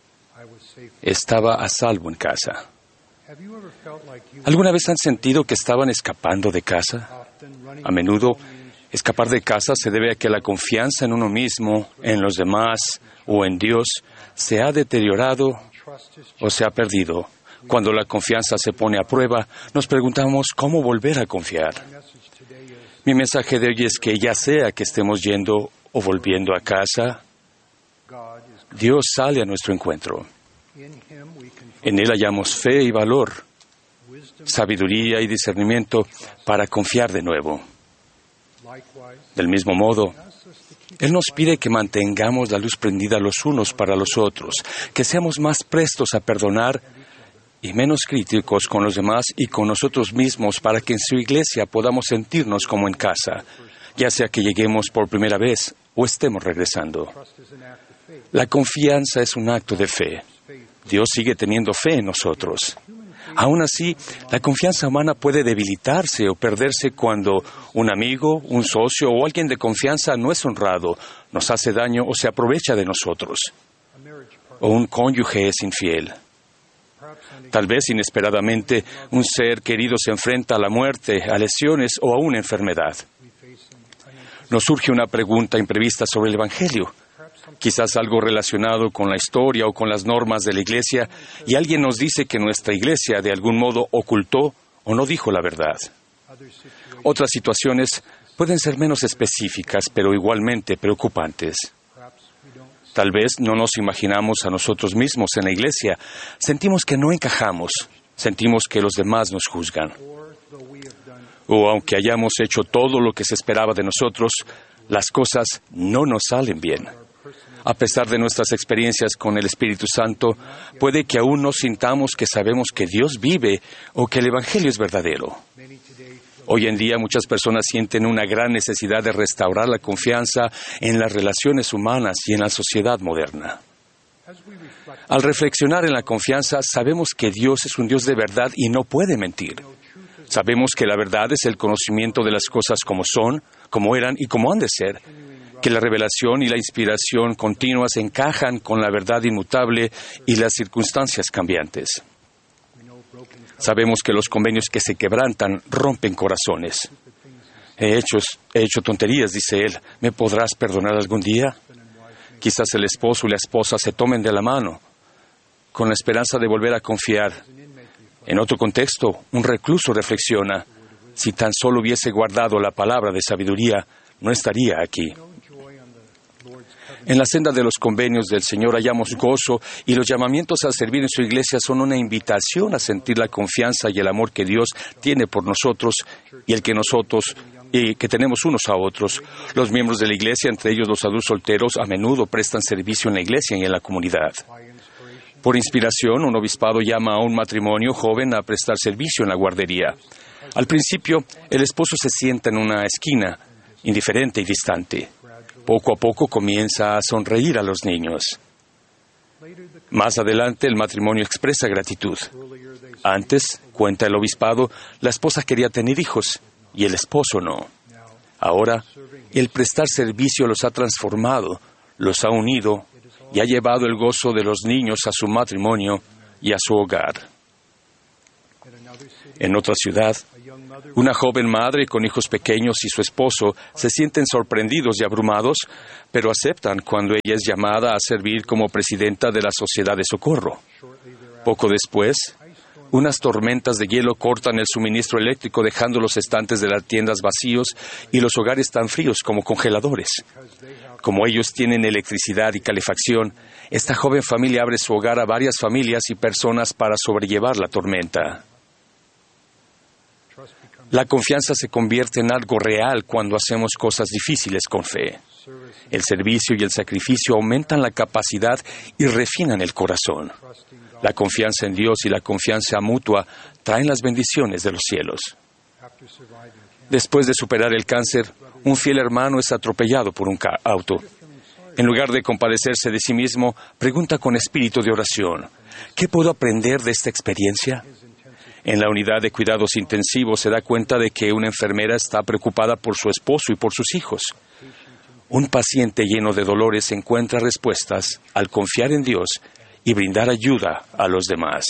Speaker 5: Estaba a salvo en casa. ¿Alguna vez han sentido que estaban escapando de casa? A menudo, escapar de casa se debe a que la confianza en uno mismo, en los demás o en Dios se ha deteriorado o se ha perdido. Cuando la confianza se pone a prueba, nos preguntamos cómo volver a confiar. Mi mensaje de hoy es que ya sea que estemos yendo o volviendo a casa, Dios sale a nuestro encuentro. En Él hallamos fe y valor, sabiduría y discernimiento para confiar de nuevo. Del mismo modo, Él nos pide que mantengamos la luz prendida los unos para los otros, que seamos más prestos a perdonar y menos críticos con los demás y con nosotros mismos para que en su iglesia podamos sentirnos como en casa, ya sea que lleguemos por primera vez o estemos regresando. La confianza es un acto de fe. Dios sigue teniendo fe en nosotros. Aún así, la confianza humana puede debilitarse o perderse cuando un amigo, un socio o alguien de confianza no es honrado, nos hace daño o se aprovecha de nosotros. O un cónyuge es infiel. Tal vez inesperadamente un ser querido se enfrenta a la muerte, a lesiones o a una enfermedad. Nos surge una pregunta imprevista sobre el Evangelio. Quizás algo relacionado con la historia o con las normas de la iglesia, y alguien nos dice que nuestra iglesia de algún modo ocultó o no dijo la verdad. Otras situaciones pueden ser menos específicas, pero igualmente preocupantes. Tal vez no nos imaginamos a nosotros mismos en la iglesia, sentimos que no encajamos, sentimos que los demás nos juzgan. O aunque hayamos hecho todo lo que se esperaba de nosotros, las cosas no nos salen bien. A pesar de nuestras experiencias con el Espíritu Santo, puede que aún no sintamos que sabemos que Dios vive o que el Evangelio es verdadero. Hoy en día muchas personas sienten una gran necesidad de restaurar la confianza en las relaciones humanas y en la sociedad moderna. Al reflexionar en la confianza, sabemos que Dios es un Dios de verdad y no puede mentir. Sabemos que la verdad es el conocimiento de las cosas como son, como eran y como han de ser, que la revelación y la inspiración continuas encajan con la verdad inmutable y las circunstancias cambiantes. Sabemos que los convenios que se quebrantan rompen corazones. He hecho tonterías, dice él. ¿Me podrás perdonar algún día? Quizás el esposo y la esposa se tomen de la mano, con la esperanza de volver a confiar. En otro contexto, un recluso reflexiona, si tan solo hubiese guardado la palabra de sabiduría, no estaría aquí. En la senda de los convenios del Señor hallamos gozo y los llamamientos a servir en su iglesia son una invitación a sentir la confianza y el amor que Dios tiene por nosotros y el que nosotros que tenemos unos a otros. Los miembros de la iglesia, entre ellos los adultos solteros, a menudo prestan servicio en la iglesia y en la comunidad. Por inspiración, un obispado llama a un matrimonio joven a prestar servicio en la guardería. Al principio, el esposo se sienta en una esquina, indiferente y distante. Poco a poco comienza a sonreír a los niños. Más adelante, el matrimonio expresa gratitud. Antes, cuenta el obispado, la esposa quería tener hijos y el esposo no. Ahora, el prestar servicio los ha transformado, los ha unido y ha llevado el gozo de los niños a su matrimonio y a su hogar. En otra ciudad, una joven madre con hijos pequeños y su esposo se sienten sorprendidos y abrumados, pero aceptan cuando ella es llamada a servir como presidenta de la Sociedad de Socorro. Poco después, unas tormentas de hielo cortan el suministro eléctrico, dejando los estantes de las tiendas vacíos y los hogares tan fríos como congeladores. Como ellos tienen electricidad y calefacción, esta joven familia abre su hogar a varias familias y personas para sobrellevar la tormenta. La confianza se convierte en algo real cuando hacemos cosas difíciles con fe. El servicio y el sacrificio aumentan la capacidad y refinan el corazón. La confianza en Dios y la confianza mutua traen las bendiciones de los cielos. Después de superar el cáncer, un fiel hermano es atropellado por un auto. En lugar de compadecerse de sí mismo, pregunta con espíritu de oración: ¿qué puedo aprender de esta experiencia? En la unidad de cuidados intensivos se da cuenta de que una enfermera está preocupada por su esposo y por sus hijos. Un paciente lleno de dolores encuentra respuestas al confiar en Dios y brindar ayuda a los demás.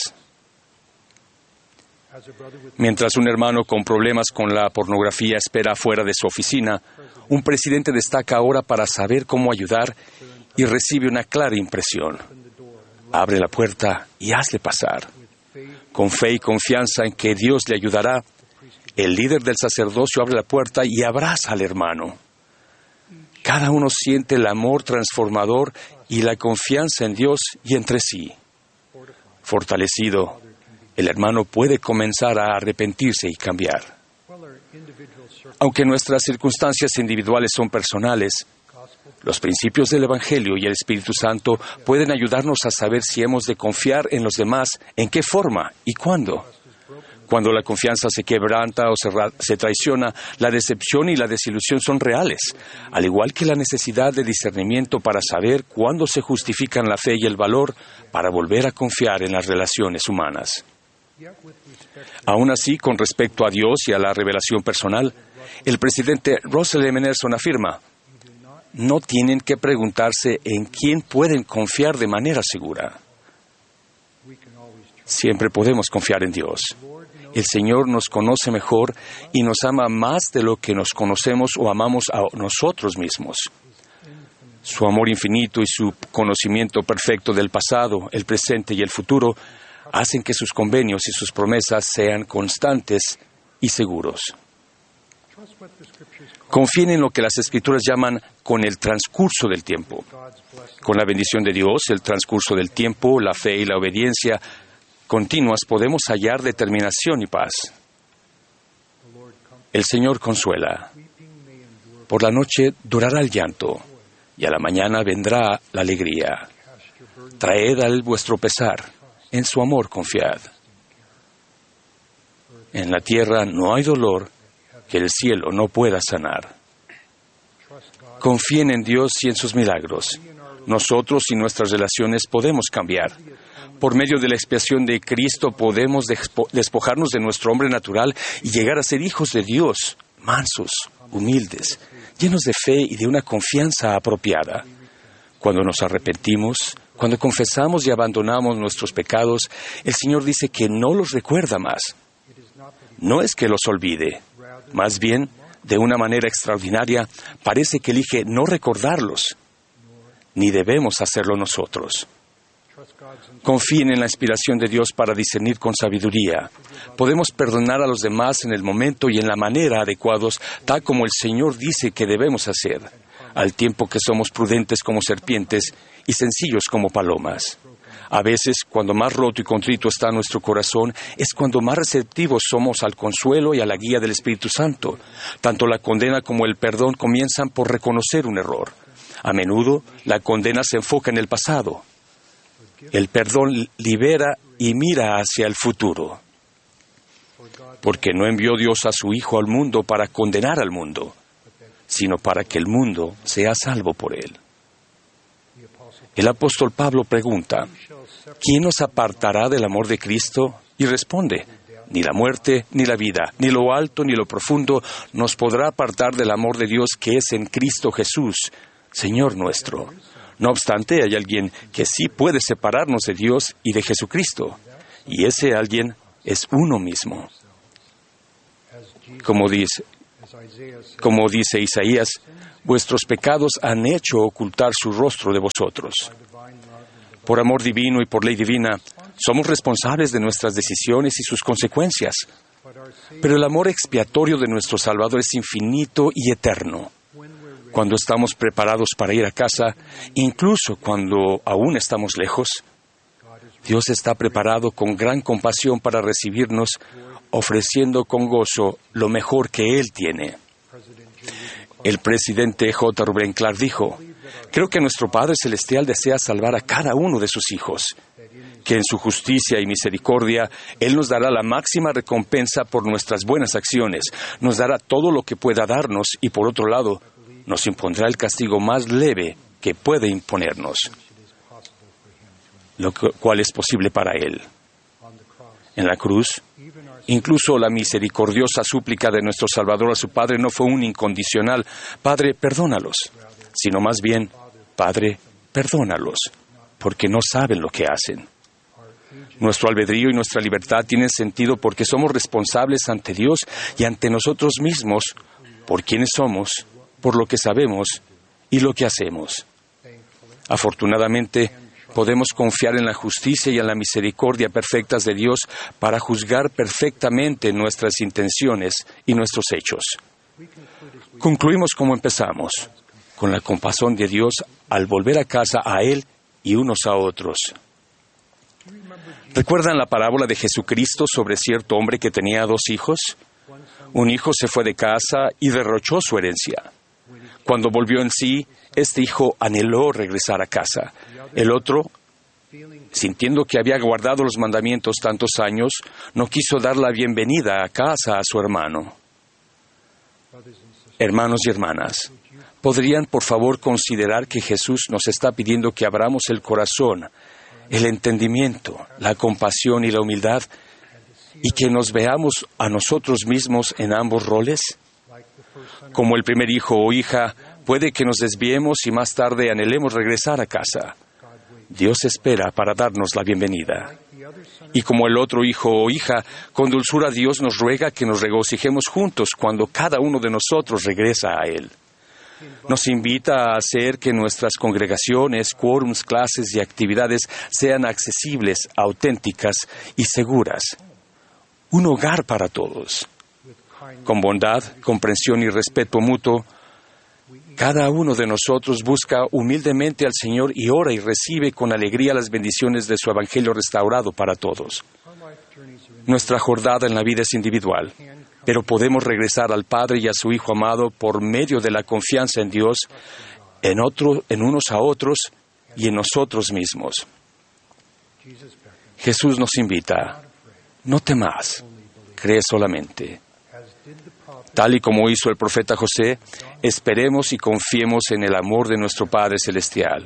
Speaker 5: Mientras un hermano con problemas con la pornografía espera fuera de su oficina, un presidente destaca ahora para saber cómo ayudar y recibe una clara impresión. Abre la puerta y hazle pasar. Con fe y confianza en que Dios le ayudará, el líder del sacerdocio abre la puerta y abraza al hermano. Cada uno siente el amor transformador y la confianza en Dios y entre sí. Fortalecido, el hermano puede comenzar a arrepentirse y cambiar. Aunque nuestras circunstancias individuales son personales, los principios del Evangelio y el Espíritu Santo pueden ayudarnos a saber si hemos de confiar en los demás, en qué forma y cuándo. Cuando la confianza se quebranta o se traiciona, la decepción y la desilusión son reales, al igual que la necesidad de discernimiento para saber cuándo se justifican la fe y el valor para volver a confiar en las relaciones humanas. Aún así, con respecto a Dios y a la revelación personal, el presidente Russell M. Nelson afirma: no tienen que preguntarse en quién pueden confiar de manera segura. Siempre podemos confiar en Dios. El Señor nos conoce mejor y nos ama más de lo que nos conocemos o amamos a nosotros mismos. Su amor infinito y su conocimiento perfecto del pasado, el presente y el futuro hacen que sus convenios y sus promesas sean constantes y seguros. Confíen en lo que las Escrituras llaman con el transcurso del tiempo. Con la bendición de Dios, el transcurso del tiempo, la fe y la obediencia continuas podemos hallar determinación y paz. El Señor consuela. Por la noche durará el llanto, y a la mañana vendrá la alegría. Traed a Él vuestro pesar, en su amor confiad. En la tierra no hay dolor que el cielo no pueda sanar. Confíen en Dios y en sus milagros. Nosotros y nuestras relaciones podemos cambiar. Por medio de la expiación de Cristo podemos despojarnos de nuestro hombre natural y llegar a ser hijos de Dios, mansos, humildes, llenos de fe y de una confianza apropiada. Cuando nos arrepentimos, cuando confesamos y abandonamos nuestros pecados, el Señor dice que no los recuerda más. No es que los olvide, más bien, de una manera extraordinaria, parece que elige no recordarlos, ni debemos hacerlo nosotros. Confíen en la inspiración de Dios para discernir con sabiduría. Podemos perdonar a los demás en el momento y en la manera adecuados, tal como el Señor dice que debemos hacer, al tiempo que somos prudentes como serpientes y sencillos como palomas. A veces, cuando más roto y contrito está nuestro corazón, es cuando más receptivos somos al consuelo y a la guía del Espíritu Santo. Tanto la condena como el perdón comienzan por reconocer un error. A menudo, la condena se enfoca en el pasado. El perdón libera y mira hacia el futuro. Porque no envió Dios a su Hijo al mundo para condenar al mundo, sino para que el mundo sea salvo por él. El apóstol Pablo pregunta: ¿quién nos apartará del amor de Cristo? Y responde: ni la muerte, ni la vida, ni lo alto, ni lo profundo nos podrá apartar del amor de Dios que es en Cristo Jesús, Señor nuestro. No obstante, hay alguien que sí puede separarnos de Dios y de Jesucristo, y ese alguien es uno mismo. Como dice Isaías, vuestros pecados han hecho ocultar su rostro de vosotros. Por amor divino y por ley divina, somos responsables de nuestras decisiones y sus consecuencias. Pero el amor expiatorio de nuestro Salvador es infinito y eterno. Cuando estamos preparados para ir a casa, incluso cuando aún estamos lejos, Dios está preparado con gran compasión para recibirnos, ofreciendo con gozo lo mejor que Él tiene. El presidente J. Rubén Clark dijo: creo que nuestro Padre Celestial desea salvar a cada uno de sus hijos, que en su justicia y misericordia Él nos dará la máxima recompensa por nuestras buenas acciones, nos dará todo lo que pueda darnos y, por otro lado, nos impondrá el castigo más leve que puede imponernos, lo cual es posible para Él. En la cruz, incluso la misericordiosa súplica de nuestro Salvador a su Padre no fue un incondicional: Padre, perdónalos, sino más bien: Padre, perdónalos, porque no saben lo que hacen. Nuestro albedrío y nuestra libertad tienen sentido porque somos responsables ante Dios y ante nosotros mismos por quienes somos, por lo que sabemos y lo que hacemos. Afortunadamente, podemos confiar en la justicia y en la misericordia perfectas de Dios para juzgar perfectamente nuestras intenciones y nuestros hechos. Concluimos como empezamos, con la compasión de Dios al volver a casa a Él y unos a otros. ¿Recuerdan la parábola de Jesucristo sobre cierto hombre que tenía 2 hijos? Un hijo se fue de casa y derrochó su herencia. Cuando volvió en sí, este hijo anheló regresar a casa. El otro, sintiendo que había guardado los mandamientos tantos años, no quiso dar la bienvenida a casa a su hermano. Hermanos y hermanas, ¿podrían por favor considerar que Jesús nos está pidiendo que abramos el corazón, el entendimiento, la compasión y la humildad, y que nos veamos a nosotros mismos en ambos roles? Como el primer hijo o hija, puede que nos desviemos y más tarde anhelemos regresar a casa. Dios espera para darnos la bienvenida. Y como el otro hijo o hija, con dulzura Dios nos ruega que nos regocijemos juntos cuando cada uno de nosotros regresa a Él. Nos invita a hacer que nuestras congregaciones, quórums, clases y actividades sean accesibles, auténticas y seguras. Un hogar para todos. Con bondad, comprensión y respeto mutuo, cada uno de nosotros busca humildemente al Señor y ora y recibe con alegría las bendiciones de su Evangelio restaurado para todos. Nuestra jornada en la vida es individual, pero podemos regresar al Padre y a su Hijo amado por medio de la confianza en Dios, en unos a otros y en nosotros mismos. Jesús nos invita: no temas, cree solamente. Tal y como hizo el profeta José, esperemos y confiemos en el amor de nuestro Padre Celestial.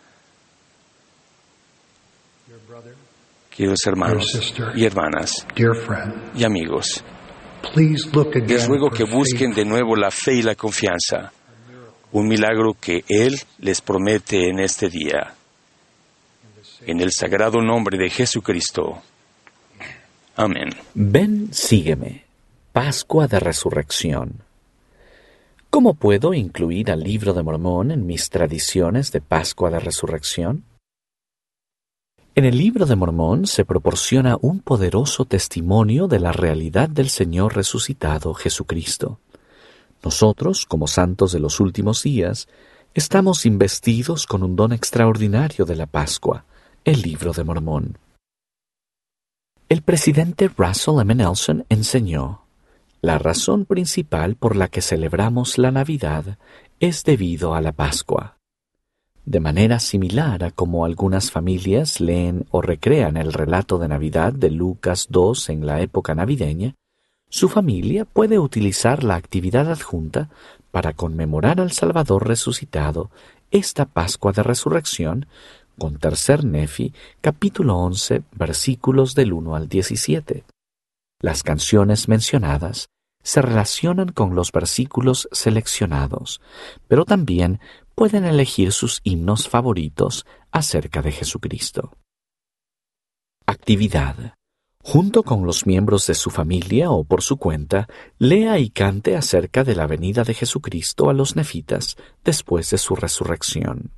Speaker 5: Queridos hermanos y hermanas y amigos, les ruego que busquen de nuevo la fe y la confianza, un milagro que Él les promete en este día. En el sagrado nombre de Jesucristo. Amén.
Speaker 1: Ven, sígueme. Pascua de Resurrección. ¿Cómo puedo incluir al Libro de Mormón en mis tradiciones de Pascua de Resurrección? En el Libro de Mormón se proporciona un poderoso testimonio de la realidad del Señor resucitado, Jesucristo. Nosotros, como santos de los últimos días, estamos investidos con un don extraordinario de la Pascua, el Libro de Mormón. El presidente Russell M. Nelson enseñó: la razón principal por la que celebramos la Navidad es debido a la Pascua. De manera similar a como algunas familias leen o recrean el relato de Navidad de Lucas 2 en la época navideña, su familia puede utilizar la actividad adjunta para conmemorar al Salvador resucitado esta Pascua de Resurrección con Tercer Nefi, capítulo 11, versículos del 1 al 17. Las canciones mencionadas se relacionan con los versículos seleccionados, pero también pueden elegir sus himnos favoritos acerca de Jesucristo. Actividad. Junto con los miembros de su familia o por su cuenta, lea y cante acerca de la venida de Jesucristo a los nefitas después de su resurrección.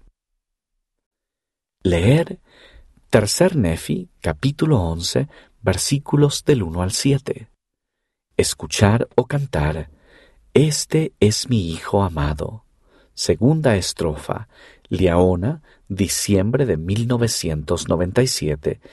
Speaker 1: Leer Tercer Nefi, capítulo 11, versículos del 1 al 7. Escuchar o cantar, Este es mi Hijo amado. Segunda estrofa, Liaona, diciembre de 1997,